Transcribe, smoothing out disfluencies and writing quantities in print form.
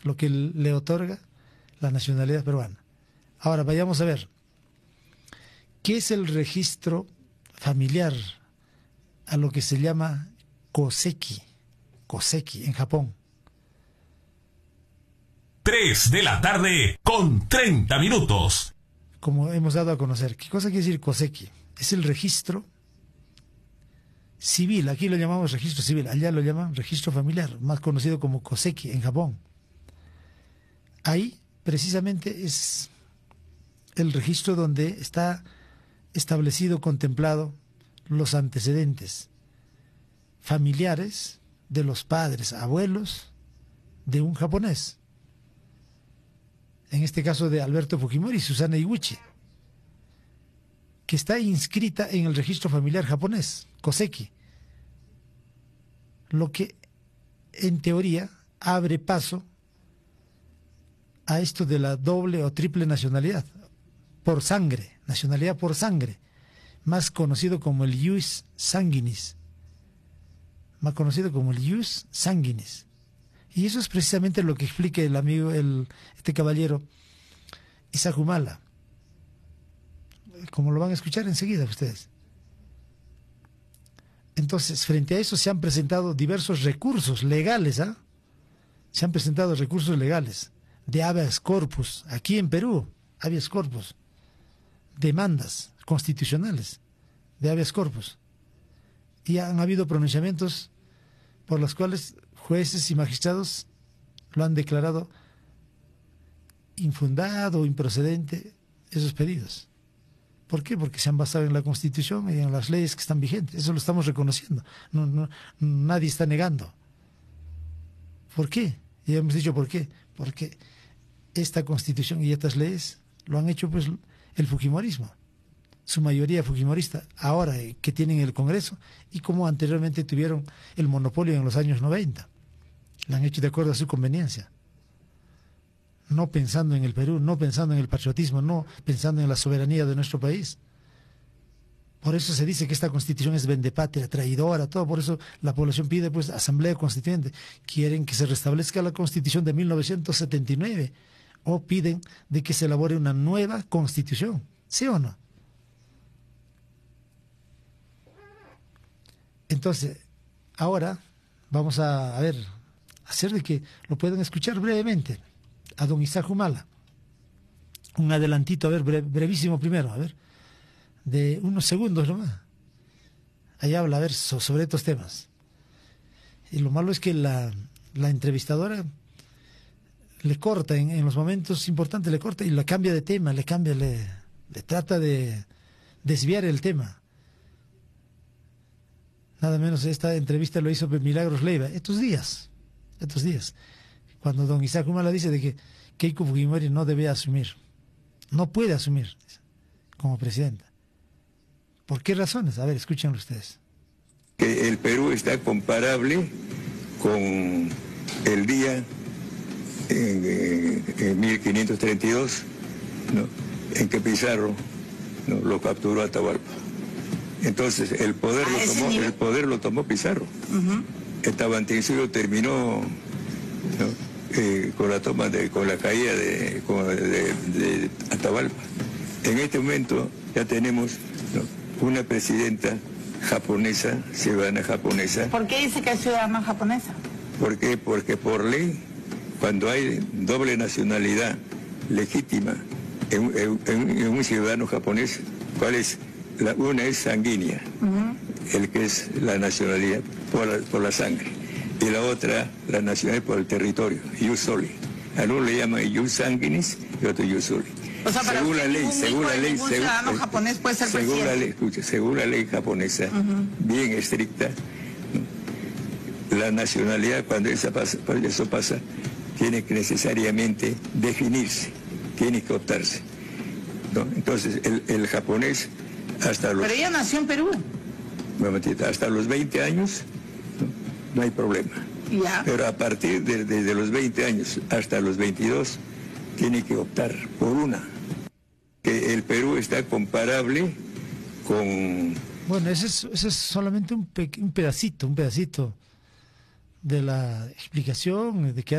lo que le otorga la nacionalidad peruana. Ahora vayamos a ver, ¿qué es el registro familiar a lo que se llama Koseki? Koseki en Japón. 3 de la tarde con 30 minutos. Como hemos dado a conocer, ¿qué cosa quiere decir Koseki? Es el registro civil, aquí lo llamamos registro civil, allá lo llaman registro familiar, más conocido como Koseki en Japón. Ahí precisamente es el registro donde está establecido, contemplado los antecedentes familiares de los padres, abuelos de un japonés. En este caso de Alberto Fujimori y Susana Iguchi, que está inscrita en el registro familiar japonés, Koseki, lo que en teoría abre paso a esto de la doble o triple nacionalidad, por sangre, nacionalidad por sangre, más conocido como el ius sanguinis, Y eso es precisamente lo que explica el amigo, este caballero, Isaac Humala, como lo van a escuchar enseguida ustedes. Entonces, frente a eso se han presentado diversos recursos legales, Se han presentado recursos legales de habeas corpus, aquí en Perú, habeas corpus, demandas constitucionales de habeas corpus. Y han habido pronunciamientos por los cuales jueces y magistrados lo han declarado infundado o improcedente esos pedidos. ¿Por qué? Porque se han basado en la Constitución y en las leyes que están vigentes. Eso lo estamos reconociendo. Nadie está negando. ¿Por qué? Y hemos dicho ¿por qué? Porque esta Constitución y estas leyes lo han hecho pues el fujimorismo, su mayoría fujimorista, ahora que tienen el Congreso, y como anteriormente tuvieron el monopolio en los años 90. Lo han hecho de acuerdo a su conveniencia, no pensando en el Perú, no pensando en el patriotismo, no pensando en la soberanía de nuestro país. Por eso se dice que esta Constitución es vendepatria, traidora, todo. Por eso la población pide pues asamblea constituyente. Quieren que se restablezca la Constitución de 1979 o piden de que se elabore una nueva Constitución, ¿sí o no? Entonces, ahora vamos a ver, hacer de que lo puedan escuchar brevemente a don Isaac Humala. Un adelantito, a ver, brevísimo primero, a ver, de unos segundos nomás. Ahí habla, a ver, sobre estos temas. Y lo malo es que la entrevistadora le corta en los momentos importantes, le corta y le cambia de tema, le trata de desviar el tema. Nada menos esta entrevista lo hizo Milagros Leiva estos días, cuando don Isaac Humala dice de que Keiko Fujimori no debe asumir, no puede asumir como presidenta. ¿Por qué razones? A ver, escúchenlo ustedes. Que el Perú está comparable con el día en 1532, ¿no?, en que Pizarro, ¿no?, lo capturó a Atahualpa. Entonces el poder lo tomó Pizarro. El Tahuantinsuyo terminó, ¿no?, con la caída de Atahualpa. En este momento ya tenemos, ¿no?, una presidenta japonesa, ciudadana japonesa. ¿Por qué dice que es ciudadana japonesa? ¿Por qué? Porque por ley, cuando hay doble nacionalidad legítima en un ciudadano japonés, ¿cuál es? Una es sanguínea, el que es la nacionalidad por la sangre, y la otra la nacionalidad por el territorio, ius soli. A uno le llaman ius sanguinis y otro ius soli. O sea, según la ley, ningún ciudadano japonés puede ser presidente. Según la ley japonesa, bien estricta, ¿no?, la nacionalidad cuando eso pasa, tiene que necesariamente definirse, tiene que optarse, ¿no? Entonces el japonés hasta los... Pero ella nació en Perú. Hasta los 20 años no hay problema. Ya. Pero a partir de los 20 años hasta los 22 tiene que optar por una. Que el Perú está comparable con... Bueno, ese es solamente un pedacito de la explicación de que